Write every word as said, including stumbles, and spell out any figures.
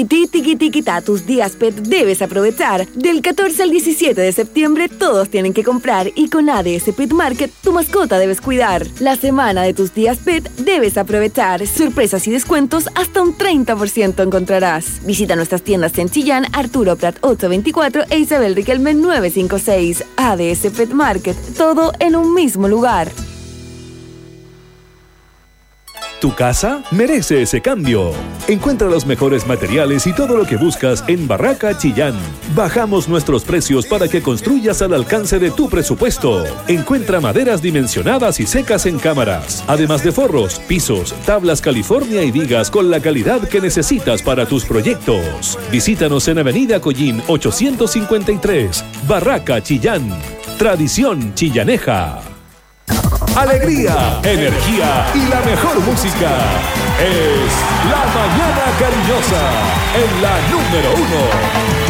Tiki tiki ta, tus días pet debes aprovechar. Del catorce al diecisiete de septiembre todos tienen que comprar y con A D S Pet Market tu mascota debes cuidar. La semana de tus días pet debes aprovechar. Sorpresas y descuentos hasta un treinta por ciento encontrarás. Visita nuestras tiendas en Chillán, Arturo Prat ochocientos veinticuatro e Isabel Riquelme novecientos cincuenta y seis. A D S Pet Market, todo en un mismo lugar. Tu casa merece ese cambio. Encuentra los mejores materiales y todo lo que buscas en Barraca Chillán. Bajamos nuestros precios para que construyas al alcance de tu presupuesto. Encuentra maderas dimensionadas y secas en cámaras, además de forros, pisos, tablas California y vigas con la calidad que necesitas para tus proyectos. Visítanos en Avenida Collín ochocientos cincuenta y tres, Barraca Chillán. Tradición chillaneja. Alegría, energía y la mejor música. Es La Mañana Cariñosa en la número uno.